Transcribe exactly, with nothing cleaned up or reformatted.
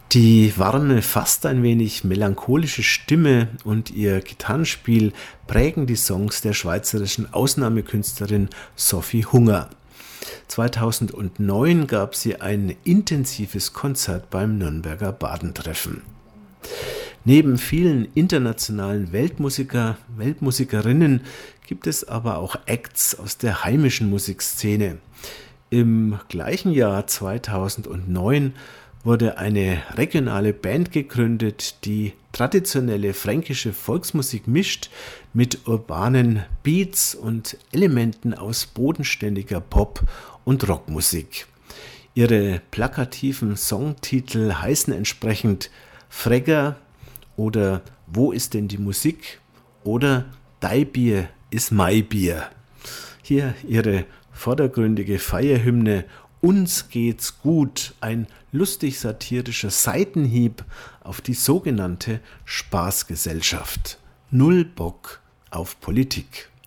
Die warme, fast ein wenig melancholische Stimme und ihr Gitarrenspiel prägen die Songs der schweizerischen Ausnahmekünstlerin Sophie Hunger. zweitausendneun gab sie ein intensives Konzert beim Nürnberger Badentreffen. Neben vielen internationalen Weltmusiker, Weltmusikerinnen gibt es aber auch Acts aus der heimischen Musikszene. Im gleichen Jahr zweitausendneun wurde eine regionale Band gegründet, die traditionelle fränkische Volksmusik mischt mit urbanen Beats und Elementen aus bodenständiger Pop- und Rockmusik. Ihre plakativen Songtitel heißen entsprechend Fregger oder Wo ist denn die Musik oder Dei Bier is mei Bier. Hier ihre vordergründige Feierhymne Uns geht's gut, ein lustig-satirischer Seitenhieb auf die sogenannte Spaßgesellschaft. Null Bock auf Politik.